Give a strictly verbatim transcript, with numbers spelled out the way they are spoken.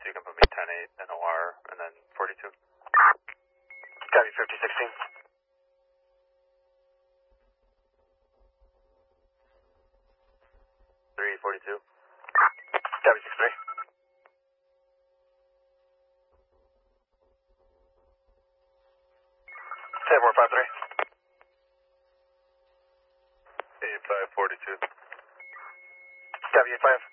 you can put me ten eight N O R and then forty-two. Copy, fifty sixteen. three forty-two. Copy, six three. seven four five three. eight five forty-two. Copy, eight five.